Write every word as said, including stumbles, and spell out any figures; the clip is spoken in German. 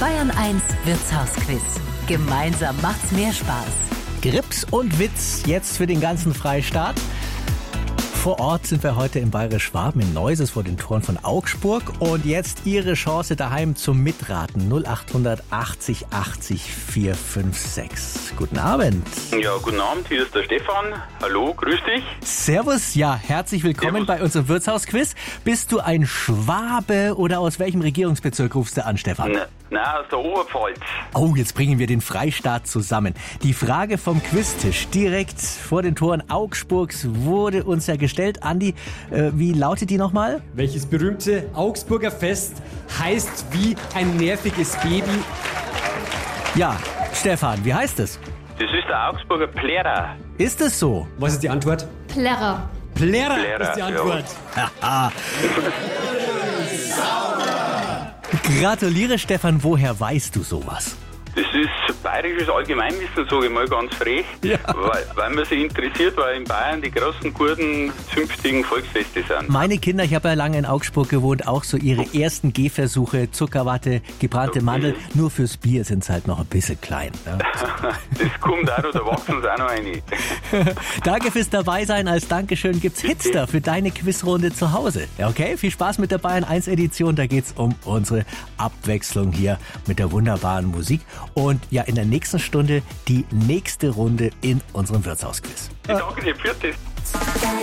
Bayern eins Wirtshausquiz. Gemeinsam macht's mehr Spaß. Grips und Witz jetzt für den ganzen Freistaat. Vor Ort sind wir heute in Bayerisch-Schwaben in Neuses vor den Toren von Augsburg. Und jetzt Ihre Chance daheim zum Mitraten. null acht achtzig achtzig vier fünf sechs. Guten Abend. Ja, guten Abend, hier ist der Stefan. Hallo, grüß dich. Servus, ja, herzlich willkommen Servus. Bei unserem Wirtshausquiz. Bist du ein Schwabe oder aus welchem Regierungsbezirk rufst du an, Stefan? Na, na, aus der Oberpfalz. Oh, jetzt bringen wir den Freistaat zusammen. Die Frage vom Quiztisch direkt vor den Toren Augsburgs wurde uns ja gestellt. Andi, äh, wie lautet die nochmal? Welches berühmte Augsburger Fest heißt wie ein nerviges Baby? Ja, Stefan, wie heißt es? Das ist der Augsburger Plärrer. Ist es so? Was ist die Antwort? Plärrer. Plärrer, Plärrer, ist die Antwort. Haha. Gratuliere, Stefan. Woher weißt du sowas? Das ist bayerisches Allgemeinwissen, sage ich mal ganz frech, Ja. weil, weil man sich interessiert, weil in Bayern die großen, guten, zünftigen Volksfeste sind. Meine Kinder, ich habe ja lange in Augsburg gewohnt, auch so ihre ersten Gehversuche, Zuckerwatte, gebrannte Mandel. Nur fürs Bier sind sie halt noch ein bisschen klein. Ne? Das kommt auch noch, da wachsen sie auch noch rein. Danke fürs Dabeisein. Als Dankeschön gibt's Hitster für deine Quizrunde zu Hause. Ja, okay, viel Spaß mit der Bayern eins Edition. Da geht's um unsere Abwechslung hier mit der wunderbaren Musik. Und ja, in der nächsten Stunde die nächste Runde in unserem Wirtshausquiz. Ich danke dir für das.